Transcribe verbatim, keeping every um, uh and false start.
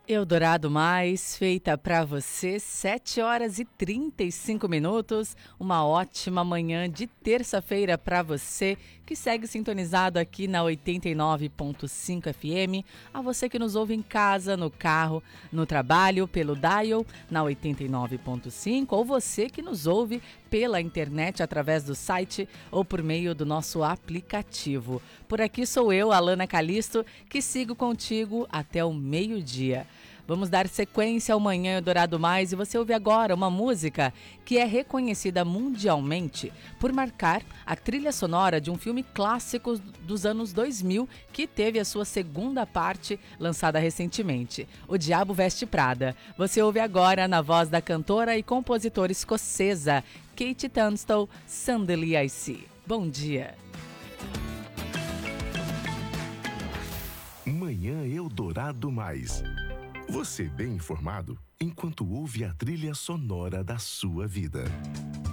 Eldorado Mais, feita para você, sete horas e trinta e cinco minutos. Uma ótima manhã de terça-feira para você que segue sintonizado aqui na oitenta e nove ponto cinco F M. A você que nos ouve em casa, no carro, no trabalho, pelo dial na oitenta e nove ponto cinco, ou você que nos ouve pela internet através do site ou por meio do nosso aplicativo. Por aqui sou eu, Alana Calisto, que sigo contigo até o meio-dia. Vamos dar sequência ao Manhã Eldorado Mais e você ouve agora uma música que é reconhecida mundialmente por marcar a trilha sonora de um filme clássico dos anos dois mil que teve a sua segunda parte lançada recentemente, O Diabo Veste Prada. Você ouve agora na voz da cantora e compositora escocesa Kate Tunstall, Suddenly I See. Bom dia. Manhã Eldorado Mais. Você bem informado enquanto ouve a trilha sonora da sua vida.